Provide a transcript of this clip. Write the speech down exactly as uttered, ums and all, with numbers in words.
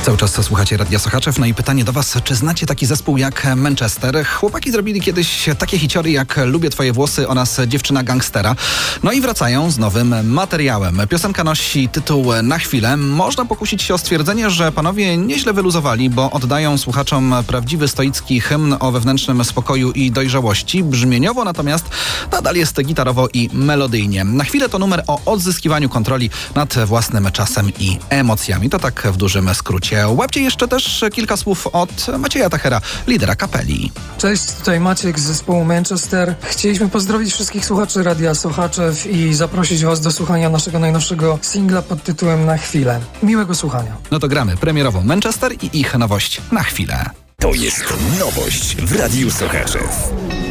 Cały czas słuchacie Radia Sochaczew. No i pytanie do was, czy znacie taki zespół jak Manchester? Chłopaki zrobili kiedyś takie hiciory jak Lubię twoje włosy oraz Dziewczyna gangstera. No i wracają z nowym materiałem. Piosenka nosi tytuł Na chwilę. Można pokusić się o stwierdzenie, że panowie nieźle wyluzowali, bo oddają słuchaczom prawdziwy stoicki hymn o wewnętrznym spokoju i dojrzałości. Brzmieniowo natomiast nadal jest gitarowo i melodyjnie. Na chwilę to numer o odzyskiwaniu kontroli nad własnym czasem i emocjami. To tak w dużym skrócie. Łapcie jeszcze też kilka słów od Macieja Tachera, lidera kapeli. Cześć, tutaj Maciek z zespołu Manchester. Chcieliśmy pozdrowić wszystkich słuchaczy Radia Sochaczew i zaprosić was do słuchania naszego najnowszego singla pod tytułem Na chwilę. Miłego słuchania. No to gramy premierowo Manchester i ich nowość Na chwilę. To jest nowość w Radiu Sochaczew.